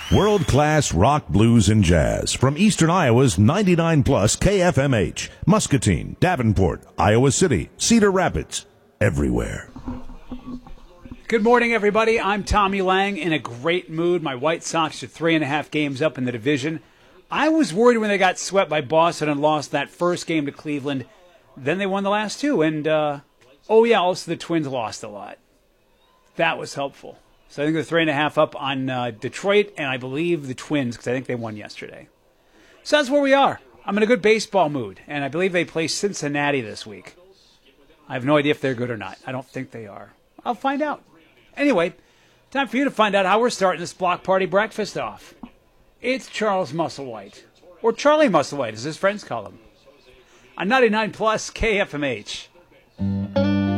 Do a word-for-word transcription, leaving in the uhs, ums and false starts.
World-class rock, blues, and jazz from Eastern Iowa's ninety-nine plus K F M H. Muscatine, Davenport, Iowa City, Cedar Rapids, everywhere. Good morning, everybody. I'm Tommy Lang in a great mood. My White Sox are three and a half games up in the division. I was worried when they got swept by Boston and lost that first game to Cleveland. Then they won the last two. And, uh, oh, yeah, also the Twins lost a lot. That was helpful. So I think they're three and a half up on uh, Detroit, and I believe the Twins, because I think they won yesterday. So that's where we are. I'm in a good baseball mood, and I believe they play Cincinnati this week. I have no idea if they're good or not. I don't think they are. I'll find out. Anyway, time for you to find out how we're starting this block party breakfast off. It's Charles Musselwhite, or Charlie Musselwhite, as his friends call him, on ninety-nine plus K F M H.